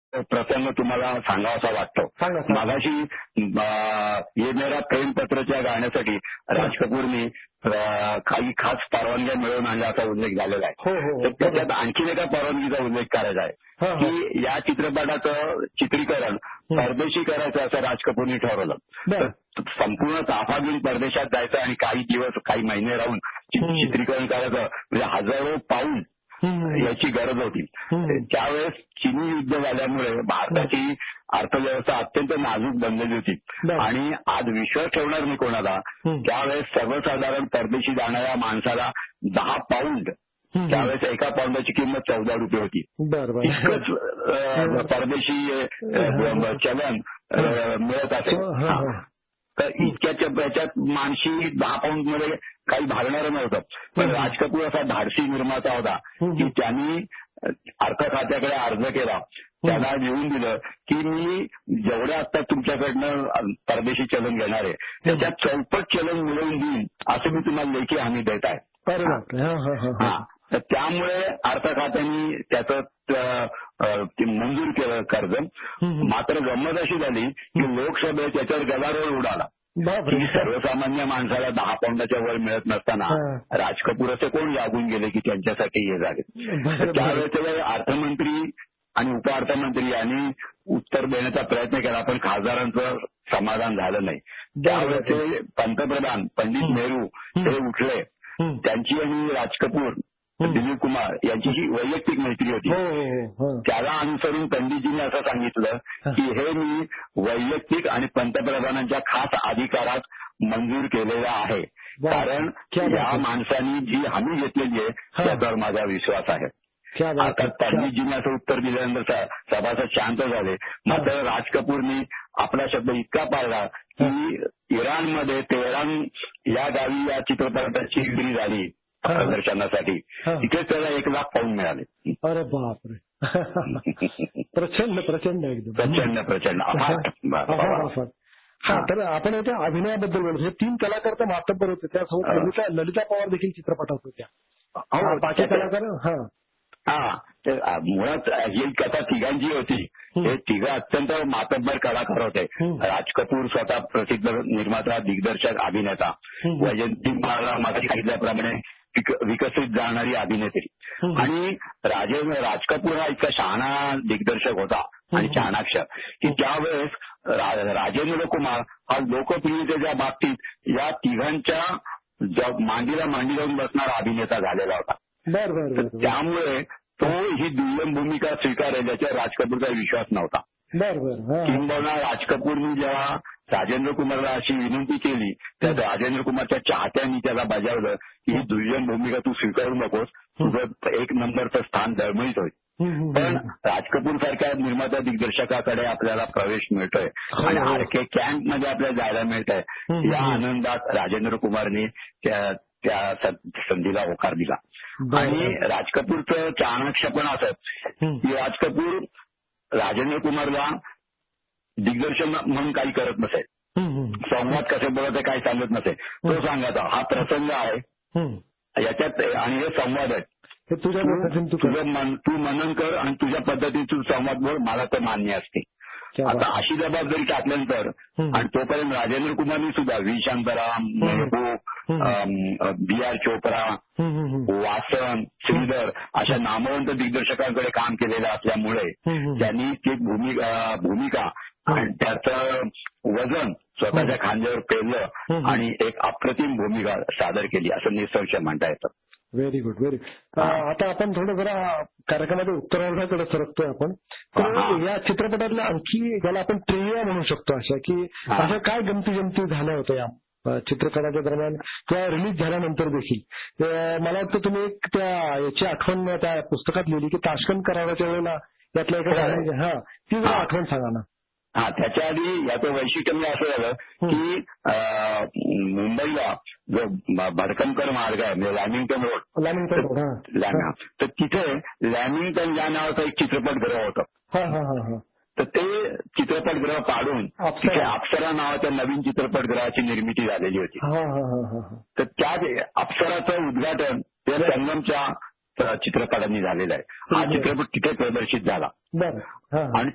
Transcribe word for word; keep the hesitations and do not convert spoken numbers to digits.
प्रसंग तुम्हाला सांगावासा वाटतो. सांगा सांगा. मागाशी अ, ये मेरा प्रेम पत्रच्या गाण्यासाठी राज कपूरनी अ, काही खास परवानग्या मिळवून आणल्याचा उल्लेख झालेला आहे. हो हो तर हो, त्याच्यात बरोबर. आणखीन एका परवानगीचा उल्लेख करायचा आहे हा, हा. की या चित्रपटाचं चित्रीकरण परदेशी करायचं असं राज कपूरनी ठरवलं. बर. तर संपूर्ण ताफा घेऊन परदेशात जायचं आणि काही दिवस काही महिने राहून चि- हम्म. चित्रीकरण करायचं म्हणजे हजारो पाऊल हम्म. याची गरज होती. हम्म. त्यावेळेस चिनी युद्ध झाल्यामुळे भारताची अर्थव्यवस्था अत्यंत नाजूक बनलेली होती बर. आणि आज विश्वास ठेवणार नाही कोणाला. हम्म. त्यावेळेस सर्वसाधारण परदेशी जाणाऱ्या माणसाला दहा पाऊंड हम्म. त्यावेळेस एका पाऊंडाची किंमत चौदा रुपये होती. बर बर. इतकंच अ, परदेशी अ, चलन अ, मिळत असे. हो, हो, हो. तर इतक्याच्या याच्यात मानशी दहा पाऊंड मध्ये काही भागणारं नव्हतं. पण हम्म. राज कपूर असा धाडसी निर्माता होता हम्म. की त्यांनी अर्थ खात्याकडे अर्ज केला. त्याला लिहून दिलं की मी जेवढं आता तुमच्याकडनं परदेशी चलन घेणार आहे त्याच्यात चौपट चलन मिळवून देईन असं मी तुम्हाला लेखी हमी देत आहे. अरे बापरे. हा, हा, हा, हा. हा तर त्यामुळे अर्थ खात्याने त्याचं अ, ते मंजूर केलं कर्ज. हम्म. मात्र गंमत अशी झाली की लोकसभेत त्याच्यावर गदारोळ उडाला बापरे. की सर्वसामान्य माणसाला दहा पाऊंडाच्या वर मिळत नसताना हा. राज कपूर असे कोण लागून गेले की त्यांच्यासाठी हे झाले. बरं, तर बरं. त्यावेळेस अर्थमंत्री आणि उपअर्थमंत्री यांनी उत्तर देण्याचा प्रयत्न केला पण खासदारांचं समाधान झालं नाही. त्यावेळेस ते पंतप्रधान पंडित नेहरू हे उठले. हम्म. त्यांची आणि राज कपूर दिलीप कुमार यांची ही वैयक्तिक मैत्री होती. हो, हो, हो. त्याला अनुसरून पंडितजींनी असं सांगितलं की हे मी वैयक्तिक आणि पंतप्रधानांच्या खास अधिकारात मंजूर केलेलं आहे. वा. कारण क्या बात या आहे. माणसांनी जी हमी घेतलेली आहे हा. त्याच्यावर माझा विश्वास आहे. क्या बात आता आहे. क्या- पंडितजींनी असं उत्तर दिल्यानंतर स- सभासद शांत झाले. मात्र राज कपूरनी आपला शब्द इतका पाळला की इराणमध्ये तेहरान या गावी या चित्रपटाची विक्री झाली हा. प्रदर्शनासाठी. हा. तिथेच त्याला एक लाख पाऊंड मिळाले. अरे बापरे. प्रचंड प्रचंड एकदम प्रचंड प्रचंड अफाट. अफाट, अफाट. हा तर आपण इथे अभिनयाबद्दल बोलतो. हे तीन कलाकार तर मातब्बर होते. त्यासोबत हा. ललिता ललिता पवार देखील चित्रपटात होत्या. हो, बाकी त्याच्या- कलाकार हा हा तर मुळात ही कथा तिघांची होती. हे तिघं अत्यंत मातब्बर कलाकार होते. हम्म. राज कपूर स्वतः प्रसिद्ध निर्माता दिग्दर्शक अभिनेता. हम्म. वैजयंती मला मागे सांगितल्याप्रमाणे विक- विकसित जाणारी अभिनेत्री. हम्म. आणि राजे राज कपूर हा इतका शहाणा दिग्दर्शक होता आणि हम्म. चाणाक्ष की त्यावेळेस रा- राजेंद्र कुमार हा लोकप्रियतेच्या बाबतीत या तिघांच्या ज- मांडीला मांडी लावून बसणारा अभिनेता झालेला होता. बर बर तर बर त्यामुळे तो ही दुय्यम भूमिका स्वीकारेल याच्यावर राज कपूरचा विश्वास नव्हता. बर बर. हा. किंबहुना राज कपूरनी जेव्हा राजेंद्र कुमारला अशी विनंती केली तर राजेंद्र कुमारच्या चाहत्यांनी त्याला बजावलं की ही दुय्यम भूमिका तू स्वीकारू नकोस, तुझं एक नंबरचं स्थान दळमळीत होईल. हम्म, हम्म, पण हम्म. राज कपूर सारख्या निर्माता दिग्दर्शकाकडे आपल्याला प्रवेश मिळतोय आणि हो. आरके कॅम्प मध्ये आपल्याला जायला मिळतंय. हम्म, या हम्म. आनंदात राजेंद्र कुमारने त्या त्या सं- संधीला होकार दिला. बरं, आणि बरं. राज कपूरचं चाणक्ष पण असं हम्म. की राज कपूर राजेंद्र कुमारला दिग्दर्शन म्हणून काही करत नसेल. हम्म, हम्म. संवाद कसे बोलत आहे काही सांगत नसेल. तो सांगायचा हा प्रसंग आहे हम्म. याच्यात आणि हे संवाद आहे. हे तुझ्या पद्धतीने तू तू कर. तुझं मन तू मनन कर आणि तुझ्या पद्धतीने तू संवाद बोल, मला तर मान्य असते. क्या बात आता आहे. अशी जबाबदारी टाकल्यानंतर हम्म. आणि तोपर्यंत राजेंद्र कुमारनी सुद्धा व्ही शांताराम, मेहबूब, हम्म. बी आर चोप्रा, हम्म, हम्म, हम्म. वासन, श्रीधर अशा नामवंत दिग्दर्शकांकडे काम केलेलं असल्यामुळे हम्म, हम्म. त्यांनी ती भूमिका भूमिका आणि त्याचं वजन स्वतःच्या खांद्यावर पेललं हम्म. आणि एक अप्रतिम भूमिका सादर केली असं निसंशय म्हणता येतं. Very good very good. आता आपण थोडं जरा कार्यक्रमाच्या उत्तरार्धाकडे सरकतोय आपण. हा. तर या चित्रपटातल्या आणखी ज्याला आपण ट्रिविया म्हणू शकतो अशा की हा. अशा काय गमती जमती झाल्या होत्या या अ, चित्रपटाच्या दरम्यान किंवा रिलीज झाल्यानंतर देखील. अ, मला वाटतं तुम्ही एक त्या याची आठवण त्या पुस्तकात लिहिली की ताशकंद कराराच्या वेळेला यातल्या एका हो. गाण्याची हा ती जरा हा. आठवण सांगा ना. हा त्याच्या आधी याचं वैशिष्ट्य म्हणजे असं झालं की अं, मुंबईला जो भ- भडकमकर मार्ग आहे म्हणजे लॅमिंग्टन रोड लॅमिंग्टन रोड. हा. लॅम- तर तिथे लॅमिंग्टन या नावाचं एक चित्रपटगृह होतं. हा हा हा हा. तर ते चित्रपटगृह पाडून अप्सरा. तिथे अप्सरा नावाच्या नवीन चित्रपटगृहाची निर्मिती झालेली होती. हा हा हा हा हा. तर त्या अप्सराचं उद्घाटन त्या संगमच्या चित्रपटांनी झालेलं आहे. हा चित्रपट तिथे प्रदर्शित झाला बरं. हा. आणि